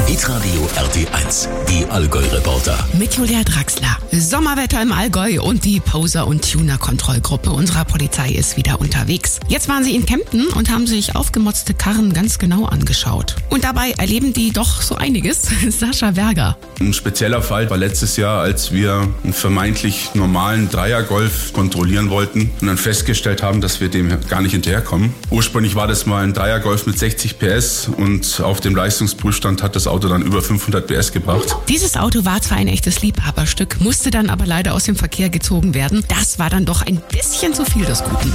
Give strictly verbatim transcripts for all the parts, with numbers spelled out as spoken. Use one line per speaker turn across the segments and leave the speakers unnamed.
Hitradio R T eins, die Allgäu-Reporter.
Mit Julia Draxler. Sommerwetter im Allgäu und die Poser- und Tuner-Kontrollgruppe unserer Polizei ist wieder unterwegs. Jetzt waren sie in Kempten und haben sich aufgemotzte Karren ganz genau angeschaut. Und dabei erleben die doch so einiges. Sascha Berger.
Ein spezieller Fall war letztes Jahr, als wir einen vermeintlich normalen Dreiergolf kontrollieren wollten und dann festgestellt haben, dass wir dem gar nicht hinterherkommen. Ursprünglich war das mal ein Dreiergolf mit sechzig P S und auf dem Leistungsprüfstand hat das Auto dann über fünfhundert P S gebracht.
Dieses Auto war zwar ein echtes Liebhaberstück, musste dann aber leider aus dem Verkehr gezogen werden. Das war dann doch ein bisschen zu viel des Guten.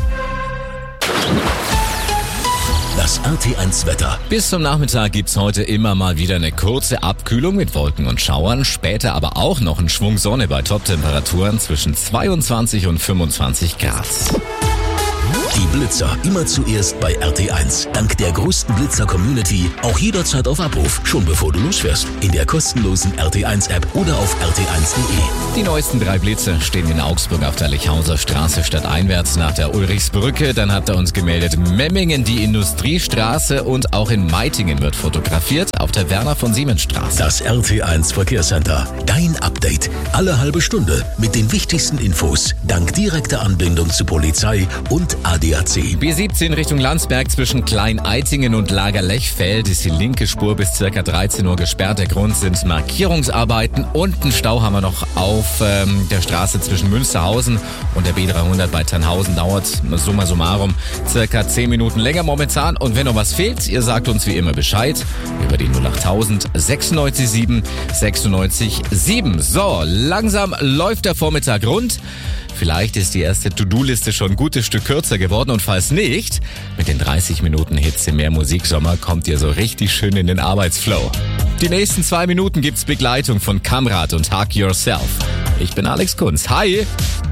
Das R T eins Wetter.
Bis zum Nachmittag gibt's heute immer mal wieder eine kurze Abkühlung mit Wolken und Schauern, später aber auch noch einen Schwung Sonne bei Top-Temperaturen zwischen zweiundzwanzig und fünfundzwanzig Grad.
Die Blitzer immer zuerst bei R T eins. Dank der größten Blitzer-Community auch jederzeit auf Abruf, schon bevor du losfährst. In der kostenlosen R T eins App oder auf R T eins Punkt de.
Die neuesten drei Blitze stehen in Augsburg auf der Lechhauser Straße stadteinwärts nach der Ulrichsbrücke. Dann hat er uns gemeldet, Memmingen, die Industriestraße, und auch in Meitingen wird fotografiert auf der Werner von Siemens Straße.
Das R T eins Verkehrscenter. Dein Update. Alle halbe Stunde mit den wichtigsten Infos. Dank direkter Anbindung zu Polizei und A D A C.
B siebzehn Richtung Landsberg zwischen Klein-Eitingen und Lager-Lechfeld ist die linke Spur bis ca. dreizehn Uhr gesperrt. Der Grund sind Markierungsarbeiten und ein Stau haben wir noch auf ähm, der Straße zwischen Münsterhausen und der B dreihundert bei Tannhausen. Dauert summa summarum circa zehn Minuten länger momentan. Und wenn noch was fehlt, ihr sagt uns wie immer Bescheid über die null achttausend sechsundneunzig sieben sechsundneunzig sieben. So, langsam läuft der Vormittag rund. Vielleicht ist die erste To-Do-Liste schon ein gutes Stück kürzer geworden und falls nicht, mit den dreißig Minuten Hitze mehr Musiksommer kommt ihr so richtig schön in den Arbeitsflow. Die nächsten zwei Minuten gibt's Begleitung von Kamrat und Hug Yourself. Ich bin Alex Kunz. Hi!